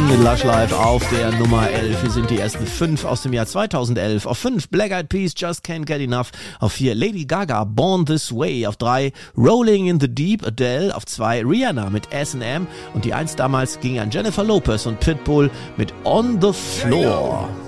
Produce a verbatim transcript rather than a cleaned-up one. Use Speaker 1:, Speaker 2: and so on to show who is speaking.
Speaker 1: mit Lush Life auf der Nummer elf. Hier sind die ersten fünf aus dem Jahr zweitausendelf. Auf fünf Black Eyed Peas, Just Can't Get Enough. Auf vier Lady Gaga, Born This Way. Auf drei Rolling in the Deep, Adele. Auf zwei Rihanna mit S and M. Und die eins damals ging an Jennifer Lopez und Pitbull mit On the Floor.